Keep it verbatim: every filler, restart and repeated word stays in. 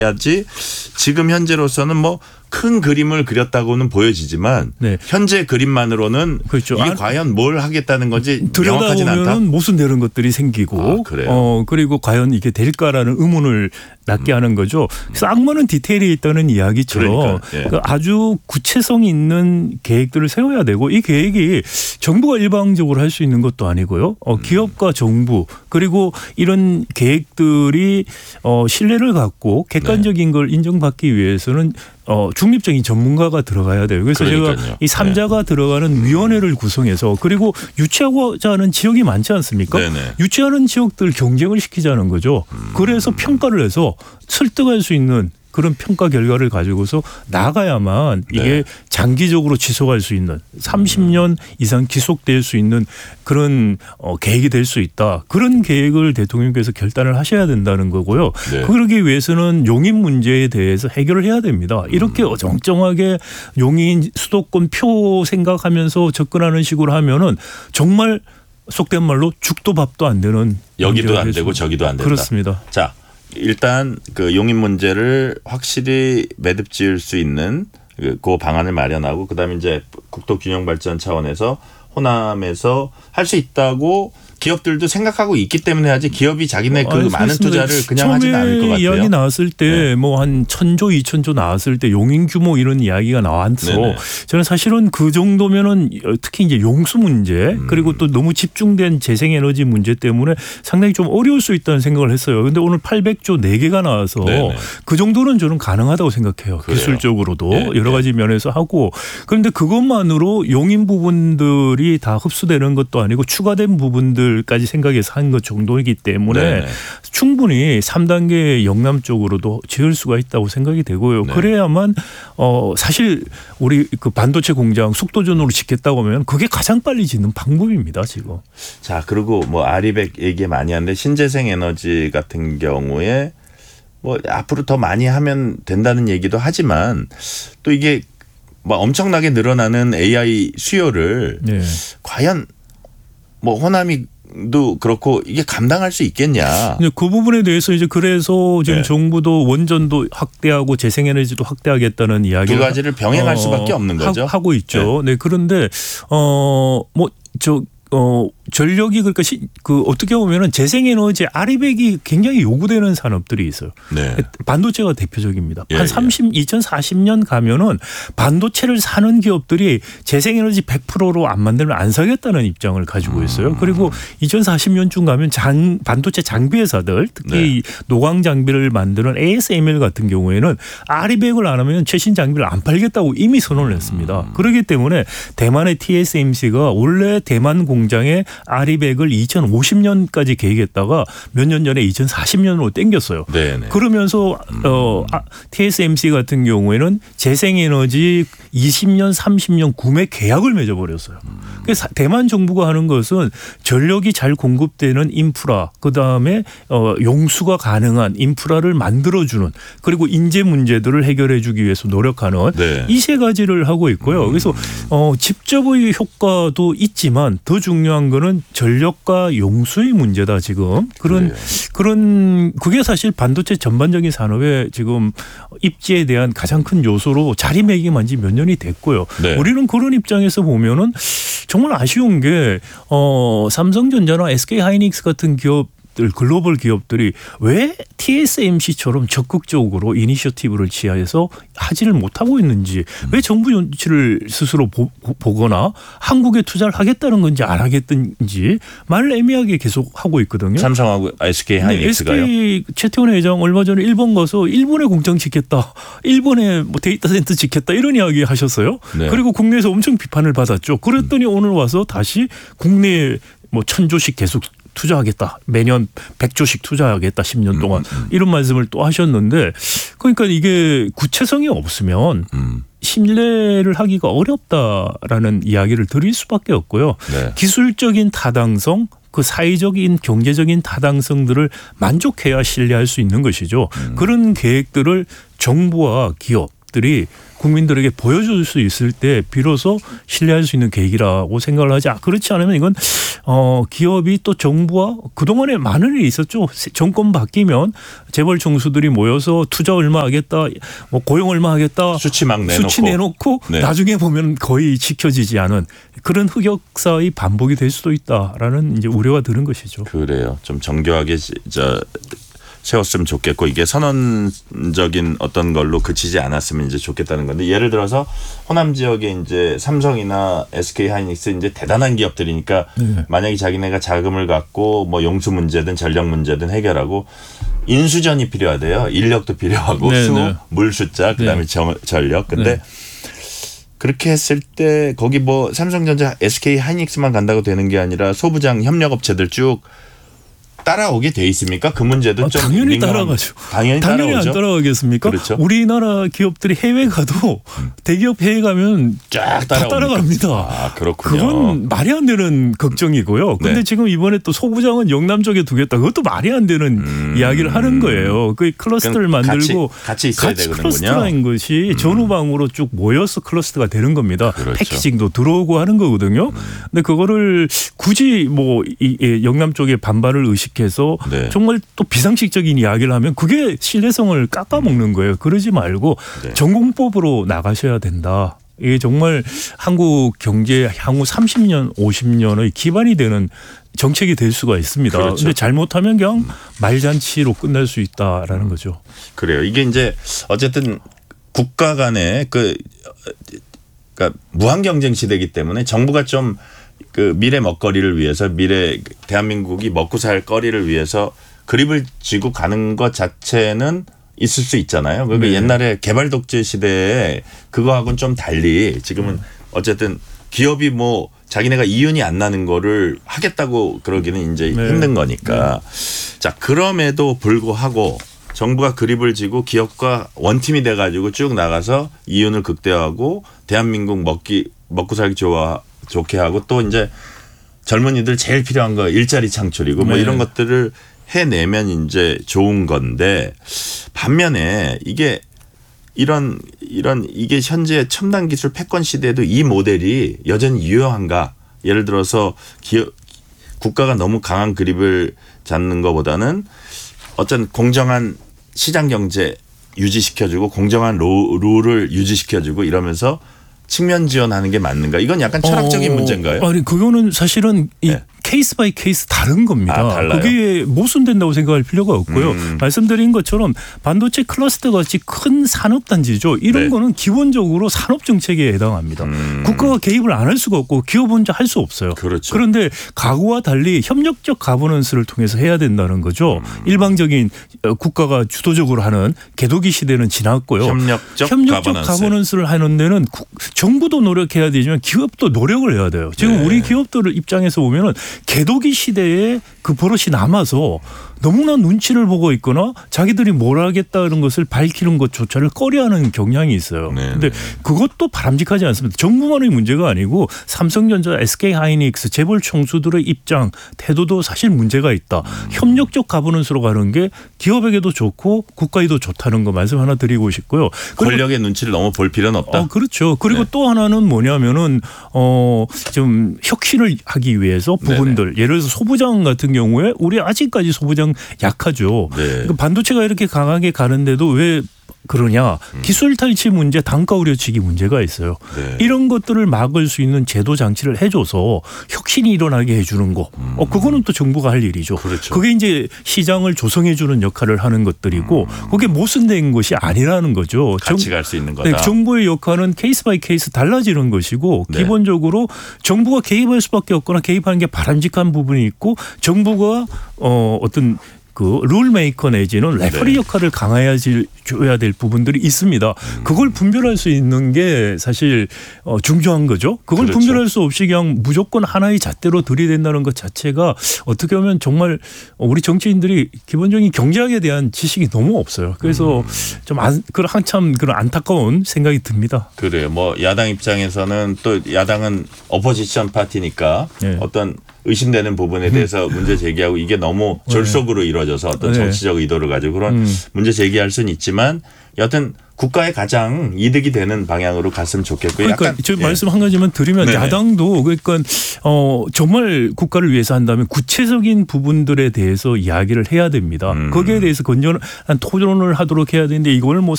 해야지 지금 현재로서는 뭐 큰 그림을 그렸다고는 보여지지만 네. 현재 그림만으로는 그렇죠. 이게 아, 과연 뭘 하겠다는 건지 명확하진 않다. 들여다보면 모순되는 것들이 생기고 아, 그래요? 어, 그리고 과연 이게 될까라는 의문을 낳게 음. 하는 거죠. 그래서 악마는 디테일에 있다는 이야기처럼 예. 그 아주 구체성 있는 계획들을 세워야 되고 이 계획이 정부가 일방적으로 할 수 있는 것도 아니고요. 어, 기업과 정부 그리고 이런 계획들이 어, 신뢰를 갖고 객관적인 네. 걸 인정받기 위해서는 어, 중립적인 전문가가 들어가야 돼요. 그래서 그러니까요. 제가 이 삼자가 네. 들어가는 위원회를 구성해서 그리고 유치하고자 하는 지역이 많지 않습니까? 네네. 유치하는 지역들 경쟁을 시키자는 거죠. 음. 그래서 평가를 해서 설득할 수 있는 그런 평가 결과를 가지고서 나가야만 이게 네. 장기적으로 지속할 수 있는 삼십 년 이상 지속될 수 있는 그런 어, 계획이 될 수 있다. 그런 계획을 대통령께서 결단을 하셔야 된다는 거고요. 네. 그러기 위해서는 용인 문제에 대해서 해결을 해야 됩니다. 이렇게 음. 정정하게 용인 수도권 표 생각하면서 접근하는 식으로 하면은 정말 속된 말로 죽도 밥도 안 되는 여기도 안 되고 저기도 안 된다. 그렇습니다. 자. 일단 그 용인 문제를 확실히 매듭 지을 수 있는 그 방안을 마련하고 그다음에 이제 국토 균형 발전 차원에서 호남에서 할 수 있다고 기업들도 생각하고 있기 때문에 하지 기업이 자기네 그 아니, 많은 투자를 그냥 하지는 않을 것 같아요. 이야기 나왔을 때 뭐 한 천조 이천조 나왔을 때 용인 규모 이런 이야기가 나왔어. 네네. 저는 사실은 그 정도면은 특히 이제 용수 문제 음. 그리고 또 너무 집중된 재생에너지 문제 때문에 상당히 좀 어려울 수 있다는 생각을 했어요. 그런데 오늘 팔백조 네 개가 나와서 네네. 그 정도는 저는 가능하다고 생각해요. 그래요. 기술적으로도 네. 여러 가지 면에서 하고 그런데 그것만으로 용인 부분들이 다 흡수되는 것도 아니고 추가된 부분들 까지 생각해서 한 것 정도이기 때문에 네네. 충분히 삼 단계 영남 쪽으로도 지을 수가 있다고 생각이 되고요. 네. 그래야만 어 사실 우리 그 반도체 공장 속도전으로 짓겠다고 하면 그게 가장 빨리 짓는 방법입니다. 지금. 자 그리고 뭐 아리백 얘기 많이 하는데 신재생 에너지 같은 경우에 뭐 앞으로 더 많이 하면 된다는 얘기도 하지만 또 이게 뭐 엄청나게 늘어나는 에이아이 수요를 네. 과연 뭐 호남이 도 그렇고 이게 감당할 수 있겠냐. 그 부분에 대해서 이제 그래서 지금 네. 정부도 원전도 확대하고 재생에너지도 확대하겠다는 이야기를 두 가지를 병행할 어, 수밖에 없는 거죠. 하고 있죠. 네, 네 그런데 어 뭐 저 어 전력이 그러니까 시, 그 어떻게 보면은 재생에너지 아리백이 굉장히 요구되는 산업들이 있어요. 네. 반도체가 대표적입니다. 예, 한 삼십, 예. 이천사십 년 가면은 반도체를 사는 기업들이 재생에너지 백 퍼센트로 안 만들면 안 사겠다는 입장을 가지고 있어요. 음. 그리고 이천사십 년쯤 가면 장, 반도체 장비 회사들 특히 네. 노광 장비를 만드는 에이에스엠엘 같은 경우에는 아리백을 안 하면 최신 장비를 안 팔겠다고 이미 선언을 했습니다. 음. 그렇기 때문에 대만의 티에스엠씨가 원래 대만 공장에 아리백을 이천오십 년까지 계획했다가 몇 년 전에 이천사십 년으로 땡겼어요. 네네. 그러면서 음. 어, 티에스엠씨 같은 경우에는 재생에너지 이십 년, 삼십 년 구매 계약을 맺어버렸어요. 음. 그래서 대만 정부가 하는 것은 전력이 잘 공급되는 인프라, 그다음에 어, 용수가 가능한 인프라를 만들어주는 그리고 인재 문제들을 해결해 주기 위해서 노력하는 네. 이 세 가지를 하고 있고요. 그래서 어, 직접의 효과도 있지만 더 중요한 거는 전력과 용수의 문제다 지금. 그런 그래요. 그런 그게 사실 반도체 전반적인 산업의 지금 입지에 대한 가장 큰 요소로 자리매김한 지 몇 년이 됐고요. 네. 우리는 그런 입장에서 보면은 정말 아쉬운 게 어, 삼성전자나 에스케이하이닉스 같은 기업 글로벌 기업들이 왜 티에스엠씨처럼 적극적으로 이니셔티브를 취하해서 하지를 못하고 있는지 왜 정부 눈치를 스스로 보, 보거나 한국에 투자를 하겠다는 건지 안 하겠든지 말을 애매하게 계속 하고 있거든요. 삼성하고 에스케이하이닉스가요? 네, 에스케이 최태원 회장 얼마 전에 일본 가서 일본에 공장 짓겠다. 일본에 뭐 데이터 센터 짓겠다 이런 이야기 하셨어요. 네. 그리고 국내에서 엄청 비판을 받았죠. 그랬더니 음. 오늘 와서 다시 국내에 뭐 천조씩 계속 투자하겠다. 매년 백조씩 투자하겠다. 십 년 동안. 음, 음. 이런 말씀을 또 하셨는데 그러니까 이게 구체성이 없으면 음. 신뢰를 하기가 어렵다라는 이야기를 드릴 수밖에 없고요. 네. 기술적인 타당성 그 사회적인 경제적인 타당성들을 만족해야 신뢰할 수 있는 것이죠. 음. 그런 계획들을 정부와 기업들이 국민들에게 보여줄 수 있을 때 비로소 신뢰할 수 있는 계기라고 생각을 하지. 그렇지 않으면 이건 어, 기업이 또 정부와 그동안에 많은 일이 있었죠. 정권 바뀌면 재벌 총수들이 모여서 투자 얼마 하겠다, 뭐 고용 얼마 하겠다, 수치 막 내놓고, 수치 내놓고 네. 나중에 보면 거의 지켜지지 않은 그런 흑역사의 반복이 될 수도 있다라는 이제 우려가 드는 것이죠. 그래요. 좀 정교하게 저 세웠으면 좋겠고 이게 선언적인 어떤 걸로 그치지 않았으면 이제 좋겠다는 건데 예를 들어서 호남 지역에 이제 삼성이나 에스케이하이닉스 이제 대단한 기업들이니까 네. 만약에 자기네가 자금을 갖고 뭐 용수 문제든 전력 문제든 해결하고 인수전이 필요하대요. 인력도 필요하고 네, 수, 네. 물 숫자 그다음에 네. 전력. 근데 네. 그렇게 했을 때 거기 뭐 삼성전자, 에스케이하이닉스만 간다고 되는 게 아니라 소부장 협력업체들 쭉 따라오게 돼 있습니까? 그 문제도 아, 좀 당연히 민감한, 따라가죠. 당연히, 당연히 따라오죠. 안 따라가겠습니까? 그렇죠. 우리나라 기업들이 해외 가도 음. 대기업 해외 가면 쫙 다 따라갑니다. 아, 그렇군요. 그건 말이 안 되는 걱정이고요. 근데 네. 지금 이번에 또 소부장은 영남 쪽에 두겠다. 그것도 말이 안 되는 음. 이야기를 하는 거예요. 그 클러스터를 만들고 같이, 같이 있어야 같이 되는군요. 클러스터라는 것이 음. 전후방으로 쭉 모여서 클러스터가 되는 겁니다. 그렇죠. 패키징도 들어오고 하는 거거든요. 음. 근데 그거를 굳이 뭐 이 영남 쪽에 반발을 의식해서 네. 정말 또 비상식적인 이야기를 하면 그게 신뢰성을 깎아먹는 거예요. 그러지 말고 네. 전공법으로 나가셔야 된다. 이게 정말 한국 경제 향후 삼십 년, 오십 년의 기반이 되는 정책이 될 수가 있습니다. 그런데 그렇죠. 잘못하면 그냥 말잔치로 끝날 수 있다라는 거죠. 그래요. 이게 이제 어쨌든 국가 간의 그 그러니까 무한 경쟁 시대이기 때문에 정부가 좀 그 미래 먹거리를 위해서 미래 대한민국이 먹고 살 거리를 위해서 그립을 쥐고 가는 것 자체는 있을 수 있잖아요. 그러니까 네. 옛날에 개발 독재 시대에 그거하고는 좀 달리 지금은 어쨌든 기업이 뭐 자기네가 이윤이 안 나는 거를 하겠다고 그러기는 이제 네. 힘든 거니까. 네. 자, 그럼에도 불구하고 정부가 그립을 쥐고 기업과 원팀이 돼 가지고 쭉 나가서 이윤을 극대화하고 대한민국 먹기 먹고 살기 좋아 좋게 하고 또 이제 젊은이들 제일 필요한 거 일자리 창출이고 뭐 네. 이런 것들을 해내면 이제 좋은 건데 반면에 이게 이런 이런 이게 현재 첨단 기술 패권 시대에도 이 모델이 여전히 유효한가? 예를 들어서 기업 국가가 너무 강한 그립을 잡는 것보다는 어떤 공정한 시장 경제 유지시켜주고 공정한 로, 룰을 유지시켜주고 이러면서 측면 지원하는 게 맞는가? 이건 약간 철학적인 어, 문제인가요? 아니 그거는 사실은 이 네. 케이스 바이 케이스 다른 겁니다. 아, 달라요? 그게 모순된다고 생각할 필요가 없고요. 음. 말씀드린 것처럼 반도체 클러스터 같이 큰 산업단지죠. 이런 네. 거는 기본적으로 산업정책에 해당합니다. 음. 국가가 개입을 안 할 수가 없고 기업 혼자 할 수 없어요. 그렇죠. 그런데 과거와 달리 협력적 가버넌스를 통해서 해야 된다는 거죠. 음. 일방적인 국가가 주도적으로 하는 개도기 시대는 지났고요. 협력적, 협력적 가버넌스. 가버넌스를 하는 데는 정부도 노력해야 되지만 기업도 노력을 해야 돼요. 지금 네. 우리 기업들 입장에서 보면은 개도기 시대에 그 버릇이 남아서 너무나 눈치를 보고 있거나 자기들이 뭘 하겠다는 것을 밝히는 것조차를 꺼려하는 경향이 있어요. 그런데 그것도 바람직하지 않습니다. 정부만의 문제가 아니고 삼성전자, 에스케이하이닉스, 재벌 총수들의 입장, 태도도 사실 문제가 있다. 음. 협력적 가버넌스로 가는 게 기업에게도 좋고 국가에도 좋다는 거 말씀 하나 드리고 싶고요. 권력의 눈치를 너무 볼 필요는 없다. 어, 그렇죠. 그리고 네. 또 하나는 뭐냐면은 어, 좀 혁신을 하기 위해서 부분들 네네. 예를 들어서 소부장 같은 경우에 우리 아직까지 소부장 약하죠. 네. 그러니까 반도체가 이렇게 강하게 가는데도 왜 그러냐. 음. 기술 탈취 문제, 단가 우려치기 문제가 있어요. 네. 이런 것들을 막을 수 있는 제도 장치를 해줘서 혁신이 일어나게 해주는 거. 음. 어, 그거는 또 정부가 할 일이죠. 그렇죠. 그게 이제 시장을 조성해주는 역할을 하는 것들이고 음. 그게 모순된 것이 아니라는 거죠. 같이 갈 수 있는 거다. 네, 정부의 역할은 케이스 바이 케이스 달라지는 것이고 네. 기본적으로 정부가 개입할 수밖에 없거나 개입하는 게 바람직한 부분이 있고 정부가 어, 어떤 그 룰메이커 내지는 레퍼리 네. 역할을 강화해줘야 될 부분들이 있습니다. 음. 그걸 분별할 수 있는 게 사실 어, 중요한 거죠. 그걸 그렇죠. 분별할 수 없이 그냥 무조건 하나의 잣대로 들이댄다는 것 자체가 어떻게 보면 정말 우리 정치인들이 기본적인 경제학에 대한 지식이 너무 없어요. 그래서 음. 좀 안, 그런 한참 그런 안타까운 생각이 듭니다. 그래요. 뭐 야당 입장에서는 또 야당은 어포지션 파티니까 네. 어떤 의심되는 부분에 대해서 음. 문제 제기하고 이게 너무 졸속으로 이루어져서 어떤 정치적 의도를 가지고 그런 음. 문제 제기할 수는 있지만 여하튼 국가에 가장 이득이 되는 방향으로 갔으면 좋겠고요. 그러니까 약간, 저 예. 말씀 한 가지만 드리면 네네. 야당도 그러니까 어 정말 국가를 위해서 한다면 구체적인 부분들에 대해서 이야기를 해야 됩니다. 음. 거기에 대해서 건전한 토론을 하도록 해야 되는데 이걸 뭐